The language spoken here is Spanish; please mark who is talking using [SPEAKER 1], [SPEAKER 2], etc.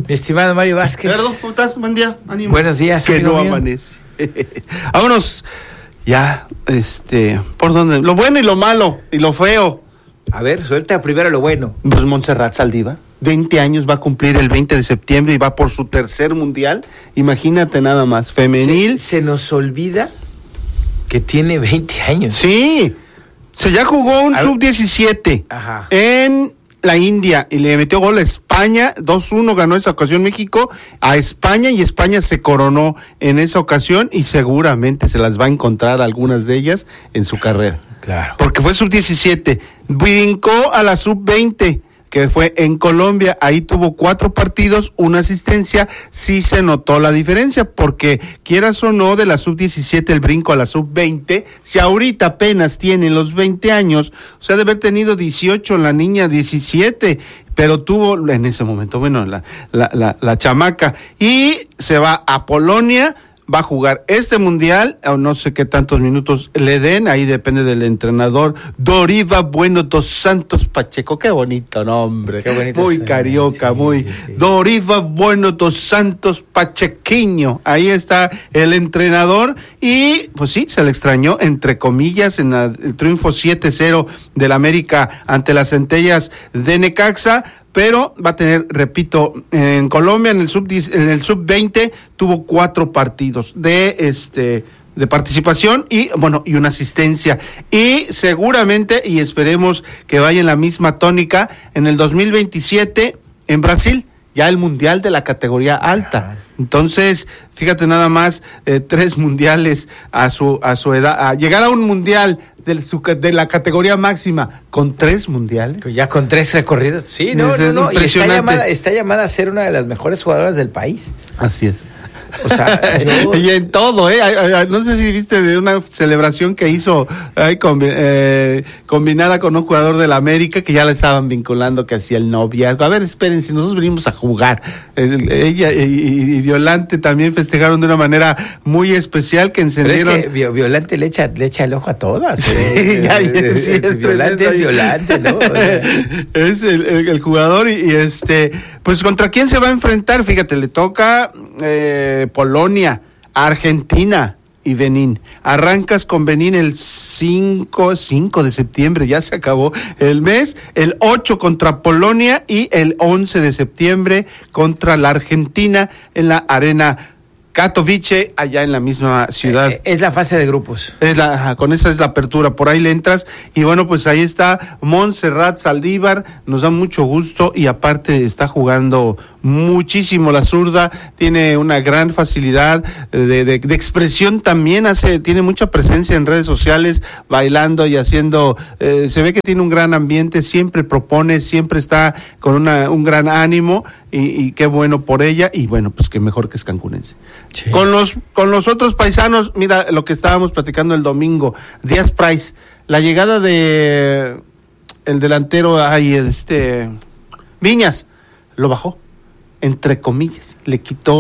[SPEAKER 1] Mi estimado Mario Vázquez.
[SPEAKER 2] Gerardo, ¿cómo estás? Buen día, ánimo.
[SPEAKER 1] Buenos días.
[SPEAKER 2] Que no amanece. Vámonos, ya, ¿por dónde? Lo bueno y lo malo, y lo feo.
[SPEAKER 1] A ver, suelta primero lo bueno.
[SPEAKER 2] Pues Montserrat Saldívar, 20 años va a cumplir el 20 de septiembre y va por su tercer mundial. Imagínate nada más, femenil.
[SPEAKER 1] Se nos olvida que tiene 20 años.
[SPEAKER 2] Sí, ya jugó un sub-17 en la India y le metió gol a España, 2-1 ganó esa ocasión México a España y España se coronó en esa ocasión y seguramente se las va a encontrar algunas de ellas en su carrera.
[SPEAKER 1] Claro.
[SPEAKER 2] Porque fue sub-17, brincó a la sub-20, que fue en Colombia, ahí tuvo 4 partidos, una asistencia, sí se notó la diferencia, porque quieras o no, de la sub-17 el brinco a la sub-20, si ahorita apenas tiene los 20 años, o sea, debe haber tenido 18, la niña 17, pero tuvo en ese momento, bueno, la chamaca, y se va a Polonia, va a jugar este mundial, o no sé qué tantos minutos le den, ahí depende del entrenador, Doriva Bueno dos Santos Pacheco, qué bonito nombre,
[SPEAKER 1] qué bonito
[SPEAKER 2] muy carioca, sí, muy, sí. Doriva Bueno dos Santos Pachequiño, ahí está el entrenador, y pues sí, se le extrañó, entre comillas, en el triunfo 7-0 del América ante las Centellas de Necaxa, pero va a tener, repito, en Colombia en el sub-20 tuvo 4 partidos de participación y bueno, y una asistencia, y seguramente y esperemos que vaya en la misma tónica en el 2027 en Brasil, ya el mundial de la categoría alta. Entonces, fíjate nada más, 3 mundiales a su edad, a llegar a un mundial de la categoría máxima con 3 mundiales.
[SPEAKER 1] Pues ya con 3 recorridos. Sí, no. Y está llamada a ser una de las mejores jugadoras del país.
[SPEAKER 2] Así es.
[SPEAKER 1] O sea,
[SPEAKER 2] y en todo, no sé si viste de una celebración que hizo combinada con un jugador de la América que ya la estaban vinculando que hacía el noviazgo. A ver, esperen, si nosotros venimos a jugar. Ella y Violante también festejaron de una manera muy especial que encendieron.
[SPEAKER 1] Pero es que Violante le echa el ojo a todas.
[SPEAKER 2] Sí,
[SPEAKER 1] Violante es Violante, ¿no?
[SPEAKER 2] Es el jugador y pues ¿contra quién se va a enfrentar? Fíjate, le toca Polonia, Argentina y Benín. Arrancas con Benín el 5 de septiembre, ya se acabó el mes, el 8 contra Polonia y el 11 de septiembre contra la Argentina en la Arena Katowice, allá en la misma ciudad.
[SPEAKER 1] Es la fase de grupos.
[SPEAKER 2] Con esa es la apertura, por ahí le entras, y bueno, pues ahí está Montserrat Saldívar, nos da mucho gusto, y aparte está jugando muchísimo la zurda, tiene una gran facilidad de expresión también, tiene mucha presencia en redes sociales, bailando y haciendo, se ve que tiene un gran ambiente, siempre propone, siempre está con un gran ánimo, y qué bueno por ella, y bueno, pues qué mejor que es cancunense. Sí. Con los otros paisanos, mira lo que estábamos platicando el domingo, Díaz Price, la llegada de el delantero, Viñas, lo bajó, entre comillas, le quitó